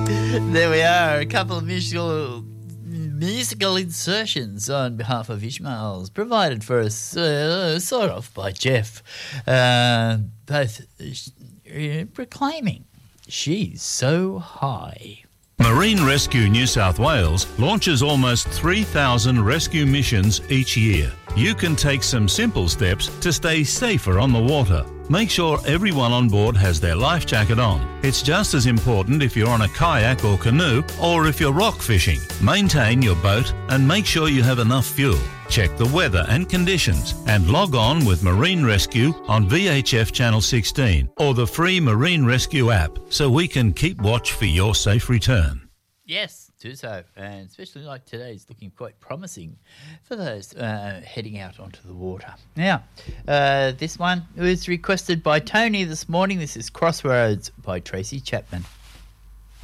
There we are, a couple of musical insertions on behalf of Ishmael's, provided for us sort of by Jeff, both proclaiming she's so high. Marine Rescue New South Wales launches almost 3,000 rescue missions each year. You can take some simple steps to stay safer on the water. Make sure everyone on board has their life jacket on. It's just as important if you're on a kayak or canoe or if you're rock fishing. Maintain your boat and make sure you have enough fuel. Check the weather and conditions and log on with Marine Rescue on VHF Channel 16 or the free Marine Rescue app so we can keep watch for your safe return. Yes, do so, and especially like today's looking quite promising for those heading out onto the water. Now, this one was requested by Tony this morning. This is Crossroads by Tracy Chapman.